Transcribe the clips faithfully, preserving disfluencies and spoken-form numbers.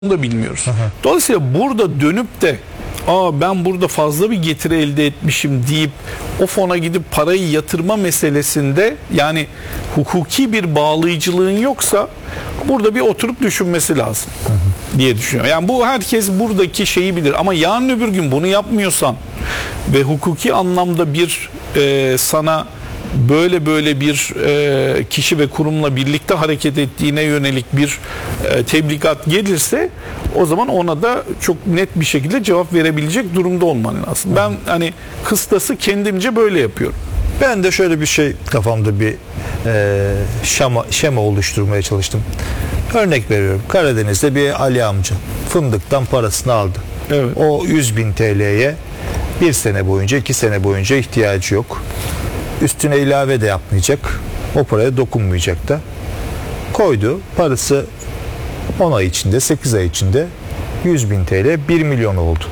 da bilmiyoruz. Aha. Dolayısıyla burada dönüp de aa ben burada fazla bir getiri elde etmişim deyip o fona gidip parayı yatırma meselesinde, yani hukuki bir bağlayıcılığın yoksa burada bir oturup düşünmesi lazım Aha. diye düşünüyorum. Yani bu, herkes buradaki şeyi bilir ama yarın öbür gün bunu yapmıyorsan ve hukuki anlamda bir e, sana böyle böyle bir e, kişi ve kurumla birlikte hareket ettiğine yönelik bir e, tebligat gelirse, o zaman ona da çok net bir şekilde cevap verebilecek durumda olman lazım. Ben hani kıstası kendimce böyle yapıyorum. Ben de şöyle bir şey kafamda bir e, şema, şema oluşturmaya çalıştım. Örnek veriyorum. Karadeniz'de bir Ali amca fındıktan parasını aldı. Evet. O yüz bin T L'ye bir sene boyunca, iki sene boyunca ihtiyacı yok. Üstüne ilave de yapmayacak. O paraya dokunmayacak da. Koydu. Parası on ay içinde, sekiz ay içinde yüz bin T L bir milyon oldu.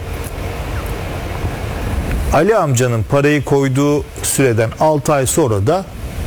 Ali amcanın parayı koyduğu süreden altı ay sonra da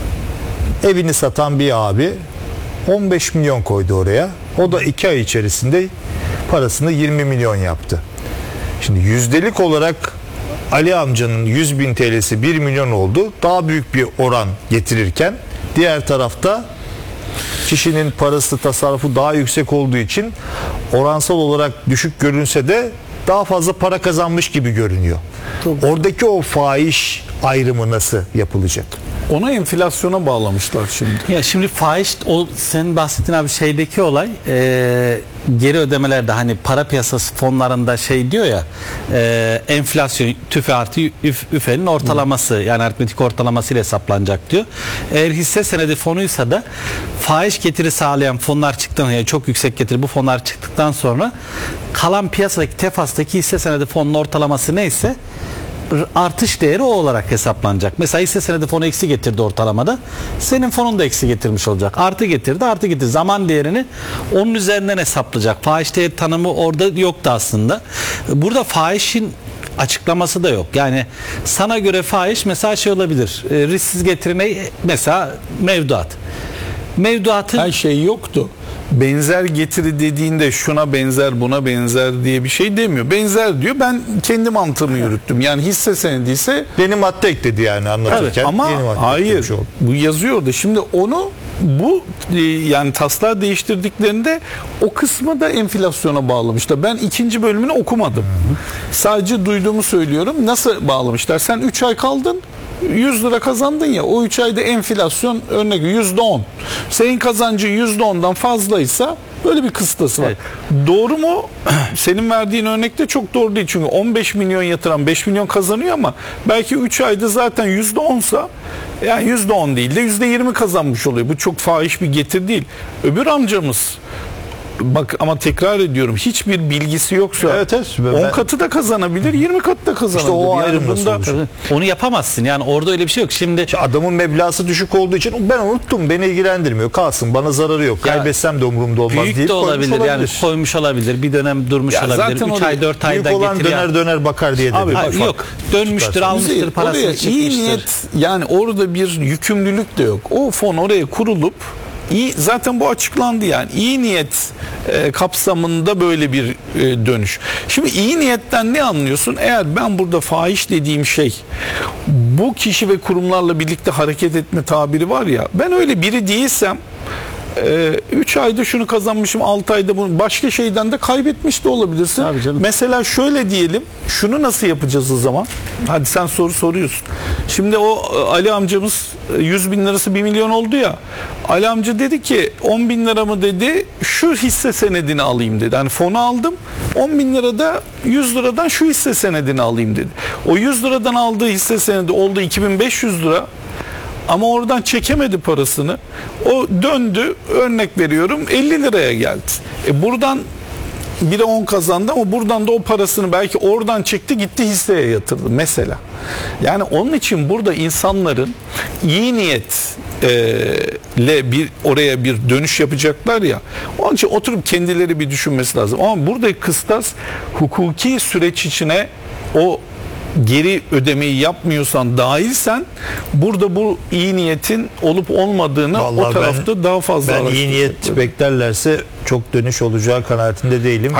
evini satan bir abi on beş milyon koydu oraya. O da iki ay içerisinde parasını yirmi milyon yaptı. Şimdi yüzdelik olarak Ali amcanın yüz bin T L'si bir milyon oldu. Daha büyük bir oran getirirken diğer tarafta kişinin parası, tasarrufu daha yüksek olduğu için oransal olarak düşük görünse de daha fazla para kazanmış gibi görünüyor. Çok. Oradaki o fahiş ayrımı nasıl yapılacak? Ona enflasyona bağlamışlar şimdi. Ya şimdi faiz, o senin bahsettiğin abi şeydeki olay, e, geri ödemelerde hani para piyasası fonlarında şey diyor ya, e, enflasyon tüfe artı üf, üfenin ortalaması, Hı. yani aritmetik ortalamasıyla hesaplanacak diyor. Eğer hisse senedi fonuysa da faiz getiri sağlayan fonlar çıktıktan, yani çok yüksek getiri bu fonlar çıktıktan sonra kalan piyasadaki tefastaki hisse senedi fonun ortalaması neyse artış değeri o olarak hesaplanacak. Mesela hisse senedi fonu eksi getirdi ortalamada. Senin fonun da eksi getirmiş olacak. Artı getirdi, artı getirdi. Zaman değerini onun üzerinden hesaplayacak. Fahiş değer tanımı orada yoktu aslında. Burada fahişin açıklaması da yok. Yani sana göre fahiş mesela şey olabilir. E, risksiz getirine mesela mevduat. Mevduatın her şey yoktu. Benzer getiri dediğinde şuna benzer, buna benzer diye bir şey demiyor. Benzer diyor. Ben kendi mantığımı yürüttüm. Yani hisse senediyse benim madde ekledi yani anlatırken. Evet, ama hayır. Bu yazıyordu. Şimdi onu bu yani taslağı değiştirdiklerinde o kısmı da enflasyona bağlamışlar. Ben ikinci bölümünü okumadım. Hı hı. Sadece duyduğumu söylüyorum. Nasıl bağlamışlar? Sen üç ay kaldın, yüz lira kazandın ya, o üç ayda enflasyon örnek yüzde on. Senin kazancın yüzde ondan fazlaysa böyle bir kıstası var. Evet. Doğru mu? Senin verdiğin örnekte çok doğru değil. Çünkü on beş milyon yatıran beş milyon kazanıyor ama belki üç ayda zaten yüzde onsa, yani yüzde on değil de yüzde yirmi kazanmış oluyor. Bu çok fahiş bir getir değil. Öbür amcamız, bak ama tekrar ediyorum, hiçbir bilgisi yoksa evet, evet. on katı da kazanabilir, yirmi katı da kazanabilir. İşte o yani ayrım bunda, onu yapamazsın. Yani orada öyle bir şey yok. Şimdi işte adamın meblası düşük olduğu için ben unuttum, beni ilgilendirmiyor. Kalsın, bana zararı yok. Ya, kaybetsem de umurumda olmaz büyük deyip de olabilir. olabilir. Yani koymuş olabilir. Bir dönem durmuş ya olabilir. üç ay dört ayda büyük olan getiriyor. döner döner bakar diye de. Abi, bak, yok. Dönmüştür, almıştır, parasını çıkmıştır. İyi niyet, yani orada bir yükümlülük de yok. O fon oraya kurulup İyi, zaten bu açıklandı yani. İyi niyet e, kapsamında böyle bir e, dönüş. Şimdi iyi niyetten ne anlıyorsun? Eğer ben burada fahiş dediğim şey bu kişi ve kurumlarla birlikte hareket etme tabiri var ya, ben öyle biri değilsem üç ayda şunu kazanmışım, altı ayda bunu, başka şeyden de kaybetmiş de olabilirsin. Mesela şöyle diyelim, şunu nasıl yapacağız o zaman? Hadi sen soru soruyorsun. Şimdi o Ali amcamız yüz bin lirası bir milyon oldu ya. Ali amca dedi ki on bin lira mı dedi, şu hisse senedini alayım dedi. Hani fonu aldım, on bin lirada yüz liradan şu hisse senedini alayım dedi. O yüz liradan aldığı hisse senedi oldu iki bin beş yüz lira. Ama oradan çekemedi parasını. O döndü, örnek veriyorum, elli liraya geldi. E buradan biri on kazandı ama buradan da o parasını belki oradan çekti, gitti hisseye yatırdı mesela. Yani onun için burada insanların iyi niyetle bir oraya bir dönüş yapacaklar ya. Onun için oturup kendileri bir düşünmesi lazım. Ama buradaki kıstas hukuki süreç içine o geri ödemeyi yapmıyorsan, dahilsen burada bu iyi niyetin olup olmadığını Vallahi o tarafta ben, daha fazla ben iyi niyet araştıracaklar. beklerlerse çok dönüş olacağı kanaatinde değilim.